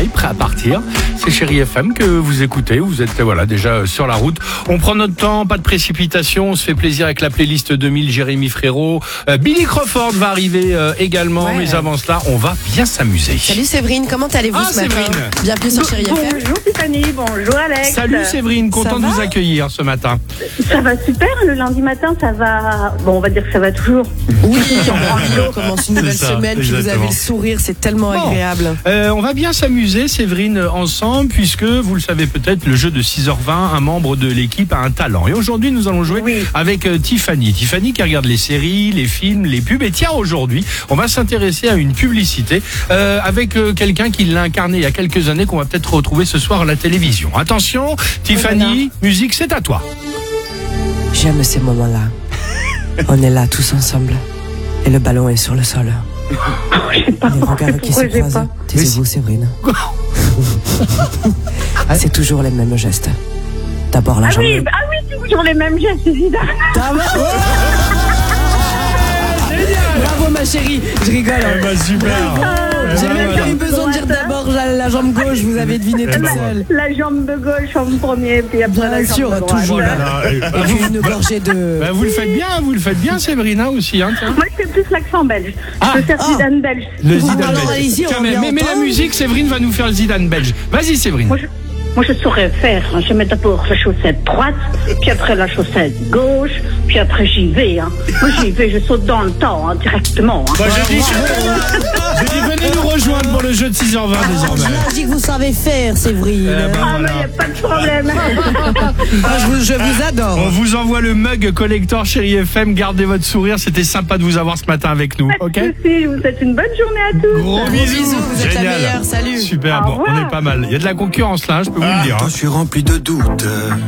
prêt à partir. C'est Chérie FM que vous écoutez, vous êtes déjà sur la route. On prend notre temps, pas de précipitation, on se fait plaisir avec la playlist 2000, Jérémy Frérot. Billy Crawford va arriver également, mais avant cela, on va bien s'amuser. Salut Séverine, comment allez-vous ce matin? Bienvenue sur Chérie FM. Bonjour Tiffany, bonjour Alex. Salut Séverine, content de vous accueillir ce matin. Ça va super, le lundi matin ça va, on va dire que ça va toujours. Oui, on commence une nouvelle semaine, puis vous avez le sourire, c'est tellement agréable. On va bien s'amuser Séverine ensemble, puisque vous le savez peut-être, le jeu de 6h20, un membre de l'équipe a un talent. Et aujourd'hui nous allons jouer avec Tiffany. Tiffany qui regarde les séries, les films, les pubs. Et tiens, aujourd'hui, on va s'intéresser à une publicité avec quelqu'un qui l'a incarné il y a quelques années, qu'on va peut-être retrouver ce soir à la télévision. Attention, Tiffany, musique, c'est à toi. J'aime ces moments-là. On est là tous ensemble. Et le ballon est sur le sol. Les regards qui se croisent. Taisez-vous, Séverine. C'est toujours les mêmes gestes. D'abord la jambe. C'est toujours les mêmes gestes, évidemment. Bravo ma chérie, je rigole. Super. J'ai même pas eu besoin de dire d'abord la jambe gauche, vous avez deviné toute seule. La jambe de gauche en premier, puis après la jambe de droite. Toujours. Une gorgée de... Vous le faites bien Séverina aussi. Hein, moi je fais plus l'accent belge. Je fais Zidane belge. Le Zidane alors, belge. allez-y, Mais la musique, Séverine va nous faire le Zidane belge. Vas-y Séverine. Moi, je saurais faire. Je mets d'abord la chaussette droite, puis après la chaussette gauche, puis après j'y vais. Moi, j'y vais, je saute dans le temps, directement. Je dis venez nous rejoindre pour le jeu de 6h20 désormais. Je dis que vous savez faire, Séverine. Mais il n'y a pas de problème. Je vous adore. On vous envoie le mug collector Chérie FM. Gardez votre sourire. C'était sympa de vous avoir ce matin avec nous. Pas de soucis, je vous souhaite une bonne journée à tous. Gros bisous. Vous êtes la meilleure. Salut. Super, bon, on est pas mal. Il y a de la concurrence là, je peux vous le dire. Je suis rempli de doutes.